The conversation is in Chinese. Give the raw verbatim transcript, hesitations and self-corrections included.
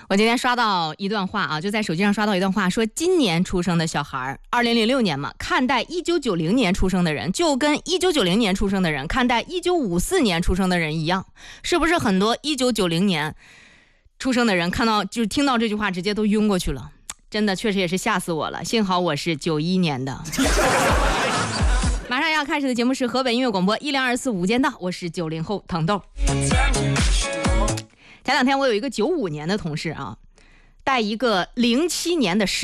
我今天刷到一段话啊，就在手机上刷到一段话，说今年出生的小孩，二零零六年嘛，看待一九九零年出生的人，就跟一九九零年出生的人看待一九五四年出生的人一样。是不是很多一九九零年出生的人看到就是听到这句话直接都晕过去了？真的，确实也是吓死我了。幸好我是九一年的。马上要开始的节目是河北音乐广播一零二四午间档，我是九零后糖豆。前两天我有一个九五年的同事啊，带一个零七年的十